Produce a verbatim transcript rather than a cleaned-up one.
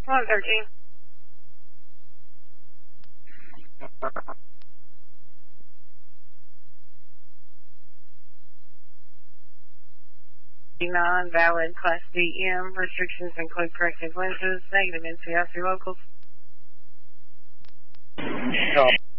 one thirteen. Non-valid Class D M. Restrictions include corrective lenses, negative N C I C locals. No.